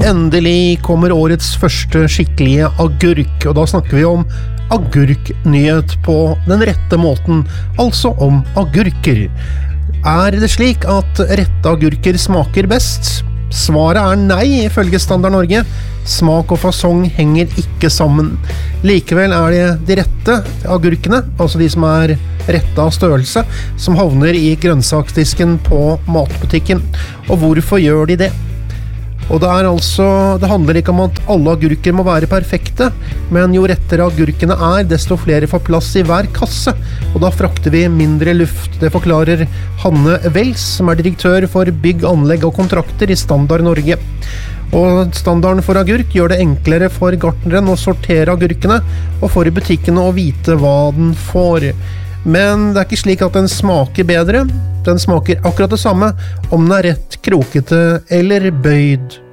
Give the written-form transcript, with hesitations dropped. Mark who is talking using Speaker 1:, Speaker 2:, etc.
Speaker 1: Endelig kommer årets første skikkelige agurk, og da snakker vi om agurknyhet på den rette måten, altså om agurker. Er det slik at rette agurker smaker best? Svaret nei, ifølge Standard Norge. Smak og fasong henger ikke sammen. Likevel det de rette agurkene, altså de som rette av størrelse, som havner i grønnsaksdisken på matbutikken. Og hvorfor gjør de det? Og det handler ikke om at alle agurker må være perfekte, men jo rettere agurkene desto flere får plass i hver kasse, og da frakter vi mindre luft. Det forklarer Hanne Wels, som direktør for bygg, anlegg og kontrakter i Standard Norge. Og standarden for agurk gjør det enklere for gartneren å sortere agurkene, og for butikkene å vite hva den får. Men det ikke slik at den smaker bedre. Den smaker akkurat det samme om den rett krokete eller bøyd.